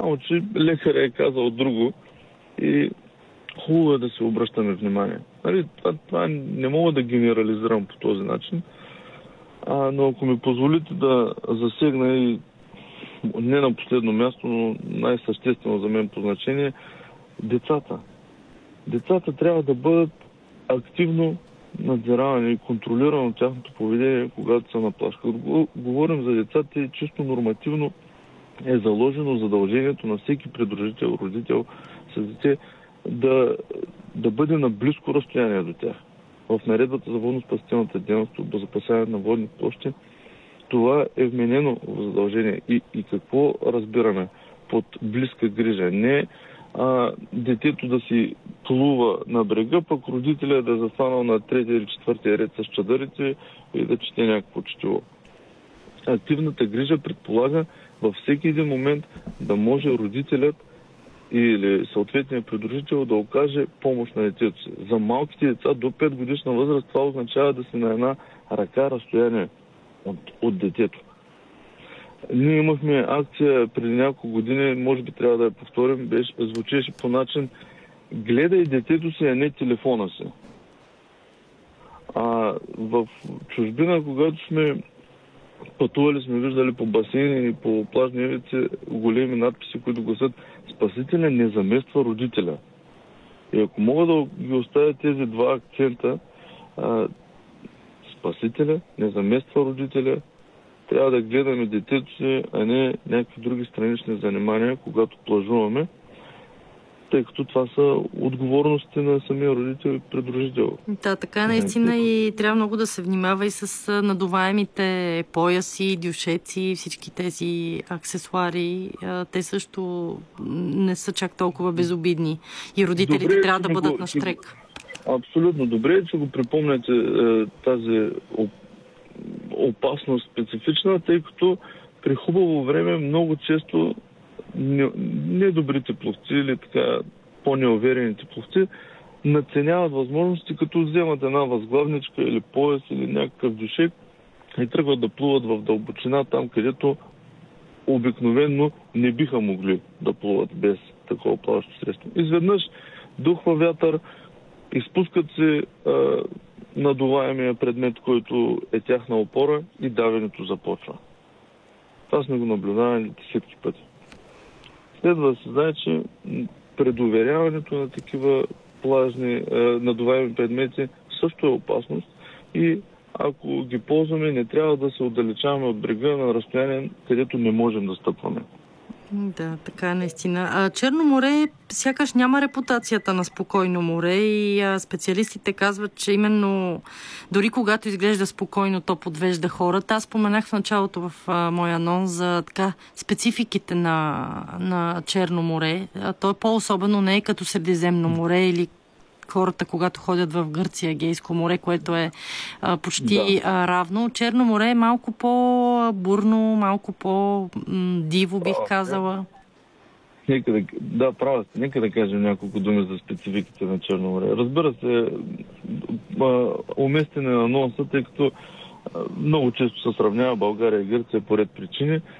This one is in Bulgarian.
Само, че лекаря е казал друго и хубаво е да се обръщаме внимание. Нали, това не мога да генерализирам по този начин, но ако ми позволите да засегна и не на последно място, но най-съществено за мен по значение, децата. Децата трябва да бъдат активно надзиравани и контролирано тяхното поведение, когато са на плаж. Като говорим за децата, чисто нормативно е заложено задължението на всеки придружител, родител с дете да бъде на близко разстояние до тях. В наредбата за водно-спасителната дейност, обезопасяване на водни площи, това е вменено в задължение. И какво разбираме под близка грижа? Не детето да си плува на брега, пък родителя да е застанал на третия или четвъртия ред с чадърите и да чете някакво четиво. Активната грижа предполага във всеки един момент да може родителят или съответният придружител да окаже помощ на детето си. За малките деца до 5 годишна възраст това означава да си на една ръка разстояние от детето. Ние имахме акция преди няколко години, може би трябва да я повторим, звучеше по начин: гледай детето си, а не телефона си. В чужбина, когато сме пътували, сме виждали по басейни и по плажни ивици големи надписи, които гласят: спасителя не замества родителя. И ако мога да ги оставя тези два акцента, спасителя не замества родителя, трябва да гледаме детето си, а не някакви други странични занимания, когато плажуваме, тъй като това са отговорности на самия родител и придружител. Да, така наистина, и трябва много да се внимава и с надуваемите пояси, дюшеци, всички тези аксесуари. Те също не са чак толкова безобидни и родителите трябва да бъдат на штрек. Абсолютно. Добре е, че го припомняте тази опасност специфична, тъй като при хубаво време много често недобрите пловци или така по-неуверените пловци надценяват възможности, като вземат една възглавничка или пояс или някакъв дюшек и тръгват да плуват в дълбочина, там където обикновено не биха могли да плуват без такова плаващо средство. Изведнъж духва вятър, изпускат се надуваемия предмет, който е тяхна опора, и давенето започва. Това сме го наблюдавали десетки пъти. Следва да се знае, че предоверяването на такива плажни надуваеми предмети също е опасност и ако ги ползваме, не трябва да се отдалечаваме от брега на разстояние, където не можем да стъпваме. Да, така е наистина. Черно море сякаш няма репутацията на спокойно море и специалистите казват, че именно дори когато изглежда спокойно, то подвежда хората. Аз споменах в началото в моя анонс за спецификите на Черно море. То е по-особено, не е като Средиземно море или хората, когато ходят в Гърция, Егейско море, което е почти равно. Черно море е малко по-бурно, малко по-диво, бих казала. Права сте. Нека да кажем няколко думи за спецификите на Черно море. Разбира се, уместен е на анонса, тъй като много често се сравнява България и Гърция по ред причини.